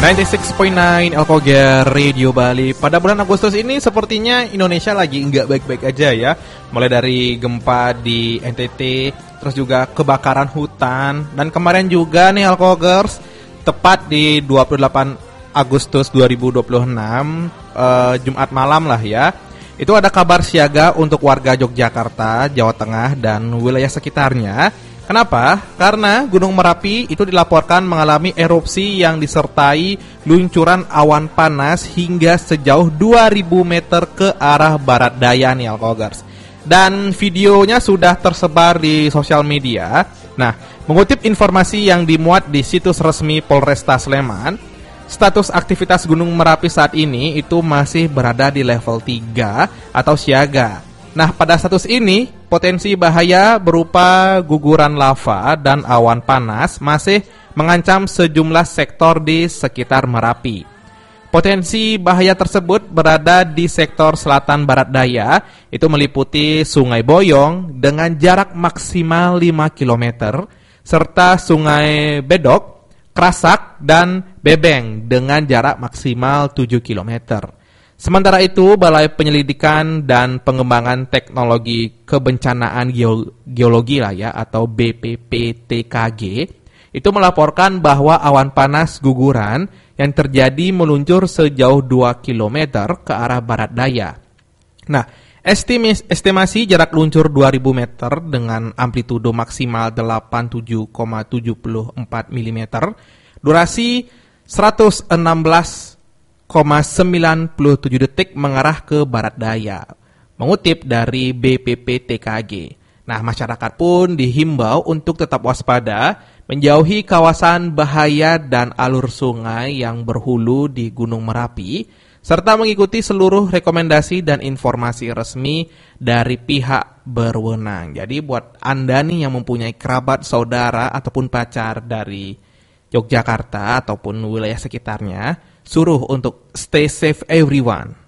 96.9 Elkoger Radio Bali. Pada bulan Agustus ini sepertinya Indonesia lagi nggak baik-baik aja ya. Mulai dari gempa di NTT, terus juga kebakaran hutan. Dan kemarin juga nih Elkogers, tepat di 28 Agustus 2026, Jumat malam lah ya, itu ada kabar siaga untuk warga Yogyakarta, Jawa Tengah, dan wilayah sekitarnya. Kenapa? Karena Gunung Merapi itu dilaporkan mengalami erupsi yang disertai luncuran awan panas hingga sejauh 2000 meter ke arah barat daya nih Alkogers. Dan videonya sudah tersebar di sosial media. Nah, mengutip informasi yang dimuat di situs resmi Polresta Sleman, status aktivitas Gunung Merapi saat ini itu masih berada di level 3 atau siaga. Nah, pada status ini, potensi bahaya berupa guguran lava dan awan panas masih mengancam sejumlah sektor di sekitar Merapi. Potensi bahaya tersebut berada di sektor selatan barat daya, itu meliputi Sungai Boyong dengan jarak maksimal 5 km, serta Sungai Bedok, Krasak, dan Bebeng dengan jarak maksimal 7 km. Sementara itu, Balai Penyelidikan dan Pengembangan Teknologi Kebencanaan Geologi lah ya, atau BPPTKG, itu melaporkan bahwa awan panas guguran yang terjadi meluncur sejauh 2 km ke arah barat daya. Nah, estimasi jarak luncur 2000 meter dengan amplitudo maksimal 87,74 mm, durasi 116,97 detik mengarah ke barat daya, mengutip dari BPPTKG. Nah, masyarakat pun dihimbau untuk tetap waspada, menjauhi kawasan bahaya dan alur sungai yang berhulu di Gunung Merapi, serta mengikuti seluruh rekomendasi dan informasi resmi dari pihak berwenang. Jadi buat Anda nih yang mempunyai kerabat, saudara, ataupun pacar dari Yogyakarta ataupun wilayah sekitarnya, suruh untuk stay safe everyone.